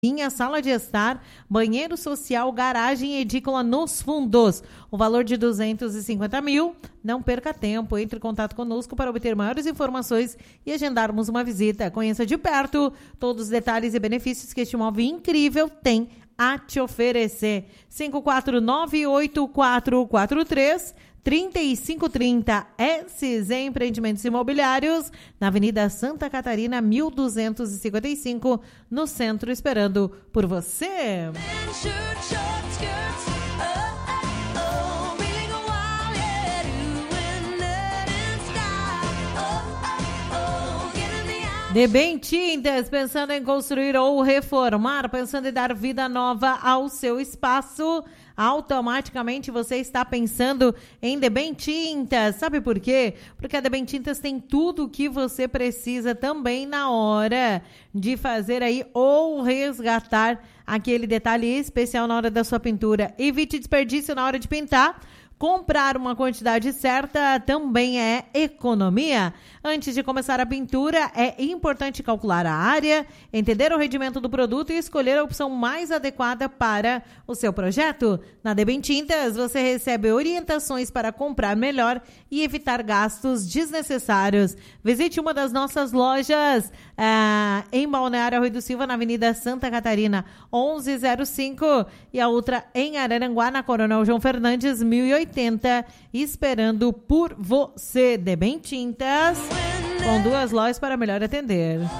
sala de estar, banheiro social, garagem e edícula nos fundos. O valor de 250 mil. Não perca tempo, entre em contato conosco para obter maiores informações e agendarmos uma visita. Conheça de perto todos os detalhes e benefícios que este imóvel incrível tem a te oferecer. 5498443-3530 SZ Empreendimentos Imobiliários, na Avenida Santa Catarina, 1255, no centro, esperando por você. Debem Tintas, pensando em construir ou reformar, pensando em dar vida nova ao seu espaço, automaticamente você está pensando em Debem Tintas. Sabe por quê? Porque a Debem Tintas tem tudo o que você precisa também na hora de fazer aí ou resgatar aquele detalhe especial na hora da sua pintura. Evite desperdício na hora de pintar. Comprar uma quantidade certa também é economia. Antes de começar a pintura, é importante calcular a área, entender o rendimento do produto e escolher a opção mais adequada para o seu projeto. Na Debem Tintas, você recebe orientações para comprar melhor e evitar gastos desnecessários. Visite uma das nossas lojas em Balneário Arroio do Silva, na Avenida Santa Catarina, 1105, e a outra em Araranguá, na Coronel João Fernandes, 1080, esperando por você. Debem Tintas, com 2 lojas para melhor atender.